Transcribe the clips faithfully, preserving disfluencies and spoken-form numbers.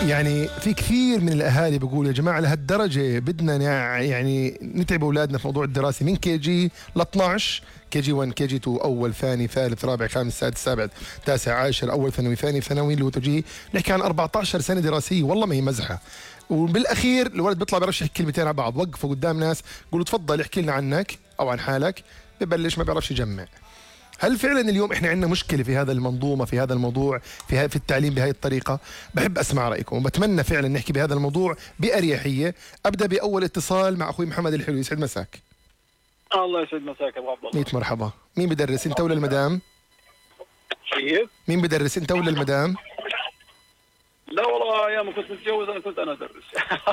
يعني في كثير من الاهالي بيقولوا يا جماعه لهالدرجه بدنا نع- يعني نتعب اولادنا في موضوع الدراسه من كي جي ل اثنعش، كي جي واحد، كي جي اثنين، اول، ثاني، ثالث، رابع، خامس، سادس، سابع، تاسع، عاشر، اول ثانوي، ثاني ثانوي اللي هو توجيه. نحكي عن أربعة عشر سنه دراسيه، والله ما هي مزحه. وبالاخير الولد بيطلع بيرشح كلمتين على بعض، وقفوا قدام ناس قولوا تفضل احكي لنا عنك او عن حالك، ببلش ما بيعرفش يجمع. هل فعلا اليوم احنا عندنا مشكله في هذا المنظومه، في هذا الموضوع، في ها- في التعليم بهذه الطريقه؟ بحب اسمع رايكم وبتمنى فعلا نحكي بهذا الموضوع باريحيه. ابدا باول اتصال مع اخوي محمد الحلو، يسعد مساك. الله يسعد مساك ابو عبد الله. ميت مرحبا. مين بدرس، انت ولا المدام؟ كيف؟ مين بدرس، انت ولا المدام؟ لا والله ايام ما كنت متجوز انا كنت انا ادرس.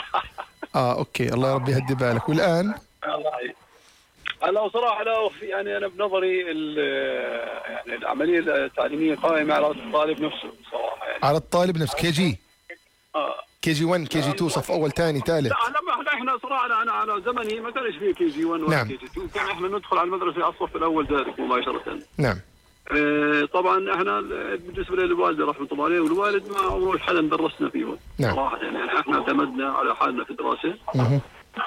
اه اوكي، الله ربي يهدي بالك. والان؟ الله يعين. انا صراحه لا يعني انا بنظري ال- يعني العمليه التعليميه قائمه على الطالب نفسه صراحه يعني. على الطالب نفسه. كي جي اه كي جي واحد، كي جي اثنين، صف اول، ثاني، ثالث. لا احنا احنا صراحه انا على زمني ما كانش فيه كي جي واحد ولا نعم. كي جي اثنين، كان احنا ندخل على المدرسه على الصف الاول ذلك مباشره. نعم. آه، طبعا احنا بالنسبه للوالده رحمه الله عليه والوالد ما عمره حدا درسنا فيه نعم. صراحه يعني احنا اعتمدنا على حالنا في الدراسه. مه.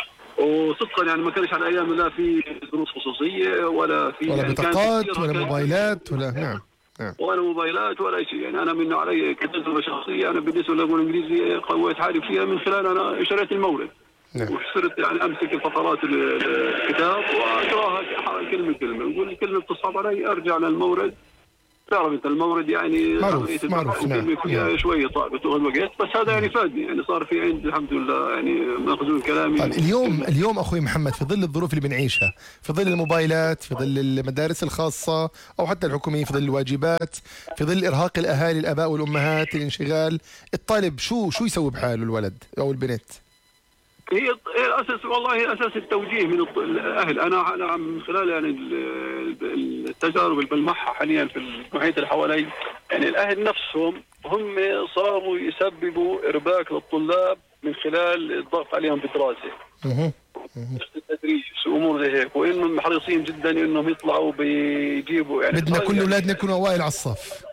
وصدقا يعني ما كانش على ايام لا في دروس خصوصيه ولا في ولا يعني كان بطاقات كثير- ولا كان- موبايلات ولا نعم. نعم. ولا موبايلات ولا شيء يعني. انا من علي كتجربه شخصيه انا بالنسبه للغه الانجليزيه قويت حالي فيها من خلال انا شريت المورد. نعم. وصرت يعني امسك فقرات ال- الكتاب واقراها كلمه كلمه، نقول الكلمه بتصعب علي ارجع للمورد. تعرف انت المورد يعني معروف، عملية معروف، البحث نعم. فيها نعم. شويه صعبه طول الوقت، بس هذا يعني فادني يعني صار في عندي الحمد لله يعني مخزون كلامي. طيب اليوم اليوم اخوي محمد في ظل الظروف اللي بنعيشها، في ظل الموبايلات، في ظل المدارس الخاصه او حتى الحكوميه، في ظل الواجبات، في ظل ارهاق الاهالي الاباء والامهات، الانشغال، الطالب شو شو يسوي بحاله الولد او البنت؟ هي هي الاساس والله هي اساس التوجيه من الط- الاهل. انا انا من خلال يعني ال- ال- التجارب اللي بلمحها حاليا في المحيط اللي حوالي، يعني الاهل نفسهم هم صاروا يسببوا ارباك للطلاب من خلال الضغط عليهم بالدراسه. اها. التدريس وامور زي هيك، وانهم حريصين جدا انهم يطلعوا بيجيبوا يعني بدنا كل يعني- اولادنا يكونوا اوائل على الصف.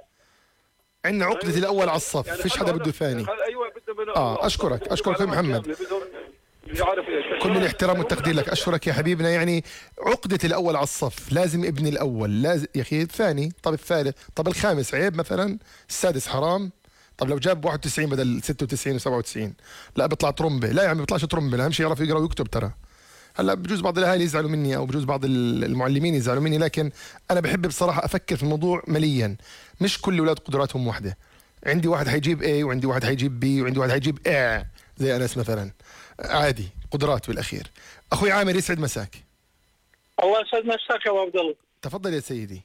عندنا عقده الاول على الصف، يعني فيش حدا بده ثاني. ايوه بدهم اه اشكرك اشكرك اخوي محمد، بدهم يعرف ايش كل الاحترام والتقدير لك، اشكرك يا حبيبنا. يعني عقدة الاول على الصف، لازم ابني الاول، لازم يا اخي الثاني، طب الثالث، طب الخامس عيب مثلا، السادس حرام. طب لو جاب واحد وتسعين بدل ستة وتسعين وسبعة وتسعين لا بيطلع ترمبه. لا يا عم بيطلعش ترمبه، اهم شيء يعرف يقرا ويكتب. ترى هلا بجوز بعض الاهالي يزعلوا مني او بجوز بعض المعلمين يزعلوا مني، لكن انا بحب بصراحه افكر في الموضوع مليا. مش كل الاولاد قدراتهم واحده. عندي واحد حيجيب A وعندي واحد حيجيب B وعندي واحد حيجيب A زي انس مثلا، عادي قدرات بالاخير. اخوي عامر يسعد مساك. الله يسعد مساك يا ابو عبد الله. تفضل يا سيدي.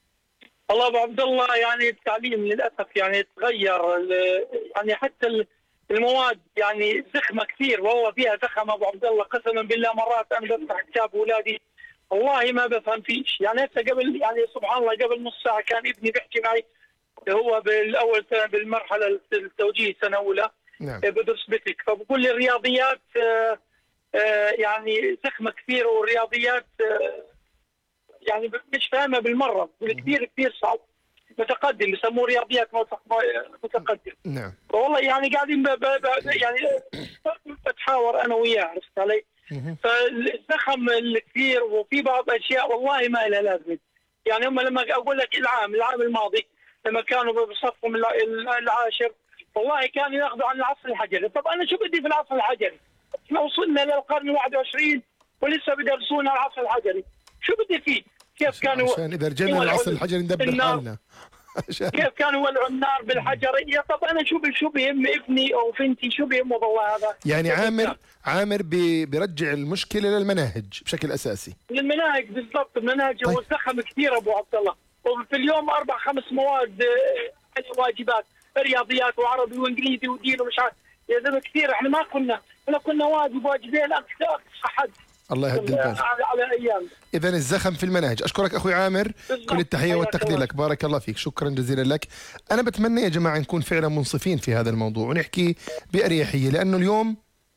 والله ابو عبد الله يعني التعليم للاسف يعني تغير، ال- يعني حتى المواد يعني زخمه كثير، وهو فيها زخم ابو عبد الله قسما بالله. مرات انا بفتح كتاب اولادي والله ما بفهم فيش. يعني هسه قبل يعني سبحان الله قبل نص ساعه كان ابني بيحكي معي، هو بالاول سنه بالمرحله التوجيه سنه اولى. نعم. بدرس بتك، فبقول لي الرياضيات آه آه يعني زخمه كثير، والرياضيات آه يعني مش فاهمه بالمره، كثير كثير صعب. متقدم بسموه رياضيات متقدم. نعم. والله يعني قاعدين ب ب ب يعني بتحاور انا وياه، عرفت علي؟ فالزخم الكثير، وفي بعض اشياء والله ما لها لازمه. يعني هم لما اقول لك العام العام الماضي لما كانوا بصفهم العاشر والله كانوا ياخذوا عن العصر الحجري. طب انا شو بدي في العصر الحجري؟ احنا وصلنا للقرن الواحد وعشرين ولسه بدرسونا العصر الحجري، شو بدي فيه؟ كيف كانوا عشان اذا رجعنا للعصر الحجري ندبر حالنا. كيف كانوا يولعوا النار بالحجر؟ يا طب انا شو شو بهم ابني او بنتي، شو بهمه والله هذا؟ يعني عامر عامر بي برجع المشكله للمناهج بشكل اساسي. للمناهج بالضبط، المناهج طيب. هو زخم كثير ابو عبد الله، وفي اليوم اربع خمس مواد آه، واجبات، رياضيات وعربي وانجليزي ودين ومش عارف يا زلمه كثير. احنا ما كنا احنا كنا واجب واجبين اقصى اقصى حد. الله يهدي البال. على, على ايام. اذا الزخم في المناهج. اشكرك اخوي عامر، كل التحيه والتقدير لك، بارك الله فيك، شكرا جزيلا لك. انا بتمنى يا جماعه نكون فعلا منصفين في هذا الموضوع ونحكي باريحيه، لانه اليوم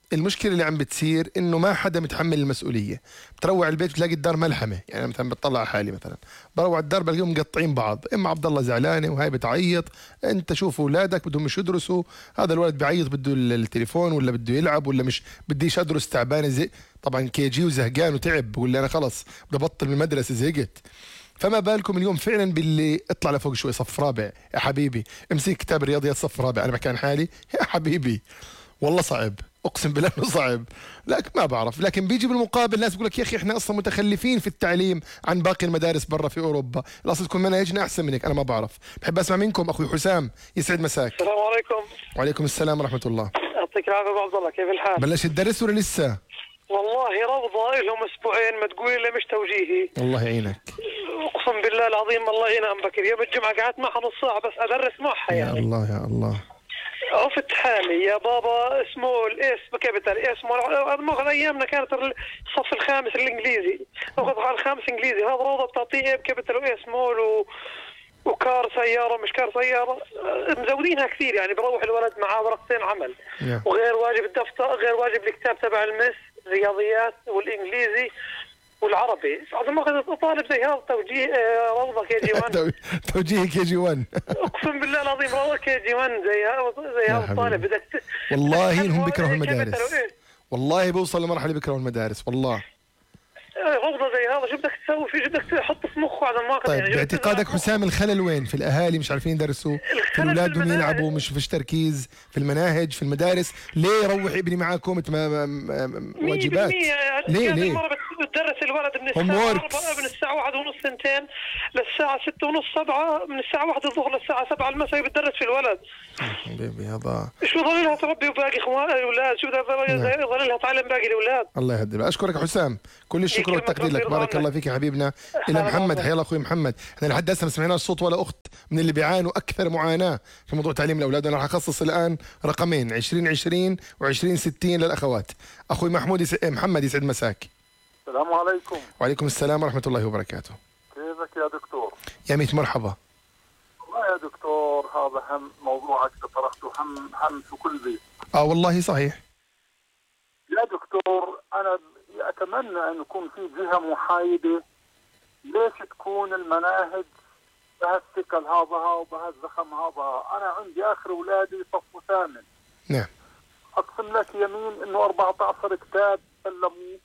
المشكله اللي عم بتصير انه ما حدا متحمل المسؤوليه. بتروع البيت بتلاقي الدار ملحمه، يعني مثلا بتطلع على حالي مثلا بروع الدار بلاقيهم مقطعين بعض، اما عبد الله زعلانه وهاي بتعيط، انت شوف اولادك بدهم مش يدرسوا، هذا الولد بيعيط بده التليفون ولا بده يلعب ولا مش بديش ادرس تعبان زي طبعا كي جي وزهقان وتعب بقول لي انا خلص بدي ابطل من المدرسه زهقت. فما بالكم اليوم فعلا باللي اطلع لفوق شوي صف رابع يا حبيبي، امسك كتاب الرياضيات صف رابع، انا بحكي عن حالي يا حبيبي والله صعب، اقسم بالله انه صعب. لكن ما بعرف، لكن بيجي بالمقابل ناس بيقول لك يا اخي احنا اصلا متخلفين في التعليم عن باقي المدارس برا في اوروبا، الاصل تكون مناهجنا احسن منك. انا ما بعرف، بحب اسمع منكم اخوي حسام، يسعد مساك. السلام عليكم. وعليكم السلام ورحمه الله. يعطيك العافيه ابو عبد الله، كيف الحال؟ بلشت تدرس ولا لسه؟ والله روضه لهم اسبوعين ما تقولي الا مش توجيهي. الله يعينك. اقسم بالله العظيم الله ينام بكر، يوم الجمعه قعدت معها نص ساعه بس ادرس معها يعني. يا الله يا الله. عرفت حالي يا بابا، اسمه الاس بكابيتال اسمه هذا ماخذ ايامنا كانت الصف الخامس الانجليزي، ناخذ على الخامس انجليزي، هذا روضه بتعطيه ايه بكابيتال واس مول و... وكار سياره مش كار سياره، مزودينها كثير يعني. بروح الولد معاه ورقتين عمل yeah. وغير واجب الدفتر، غير واجب الكتاب تبع المس، الرياضيات والانجليزي والعربي. هذا ماخذ طالب زي هذا توجيه روضه كي جي واحد. توجيه كي جي واحد. اقسم بالله العظيم روضه كي جي واحد زي هذا زي هذا الطالب. بدك والله انهم بيكرهوا المدارس، والله بوصل لمرحله بيكرهوا المدارس والله. روضه زي هذا شو بدك تسوي فيه؟ شو بدك تحط في مخه على المواقف؟ طيب يعني باعتقادك حسام الخلل وين؟ في الاهالي مش عارفين يدرسوا، في الاولاد بدهم يلعبوا مش فيش تركيز، في المناهج، في المدارس. ليه يروح ابني معاه كومة واجبات؟ ليه ليه؟ بتدرس الولد من الساعة أربعة من الساعة واحدة ونص سنتين للساعة ستة ونص سبعة، من الساعة واحدة الظهر للساعة سبعة المساء بتدرس في الولد. حبيبي هذا شو ضل لها تربي باقي اخوان الاولاد؟ شو ضل لها تعلم باقي الاولاد؟ الله يهدي. اشكرك حسام، كل الشكر والتقدير لك، بارك الله فيك يا حبيبنا. الى محمد، حيا الله اخوي محمد. احنا لحد هسه ما سمعناش صوت ولا اخت من اللي بيعانوا اكثر معاناه في موضوع تعليم الاولاد. انا راح اخصص الان رقمين عشرين عشرين وعشرين ستين للاخوات. اخوي محمود يس... محمد يسعد مساك. السلام عليكم. وعليكم السلام ورحمه الله وبركاته. كيفك يا دكتور؟ يا ميت مرحبا. والله يا دكتور هذا هم موضوعك طرحته هم هم في كل بيت. اه والله صحيح. يا دكتور انا اتمنى ان يكون في جهه محايده. ليش تكون المناهج بهالثقل هذا وبهالزخم هذا؟ انا عندي اخر اولادي صف ثامن. نعم. اقسم لك يمين انه أربعة عشر كتاب سلموه.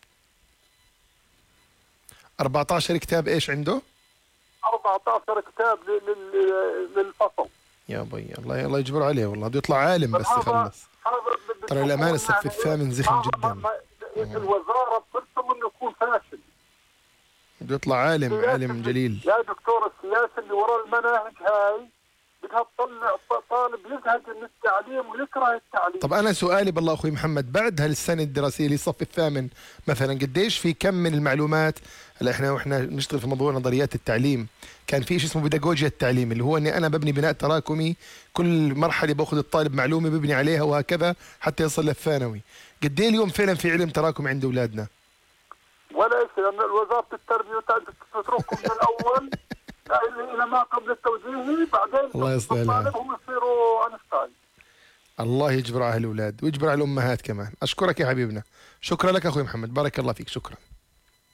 أربعة عشر كتاب ايش عنده؟ أربعة عشر كتاب للفصل. يا بي الله الله يجبر عليه والله، بده يطلع عالم بس يخلص. ترى الامانه الصف الثامن زخم جدا. الوزاره بترسم انه يكون فاشل. بده يطلع عالم عالم جليل. يا دكتور السياسه اللي وراء المناهج هاي بدها تطلع طالب يزهق من التعليم ويكره التعليم. طب انا سؤالي بالله اخوي محمد، بعد هالسنه الدراسيه اللي الصف الثامن مثلا قديش في كم من المعلومات؟ هلا احنا واحنا نشتغل في موضوع نظريات التعليم كان في شيء اسمه بيداغوجيا التعليم، اللي هو اني انا ببني بناء تراكمي، كل مرحله باخذ الطالب معلومه ببني عليها وهكذا حتى يصل للثانوي. قد ايه اليوم فعلا في علم تراكمي عند اولادنا؟ ولا شيء، لان وزاره التربيه تتركهم من الاول الى ما قبل التوجيهي، بعدين الله يصلحها طالبهم يصيروا اينشتاين. الله يجبر على الاولاد ويجبر على الامهات كمان. اشكرك يا حبيبنا، شكرا لك اخوي محمد، بارك الله فيك، شكرا.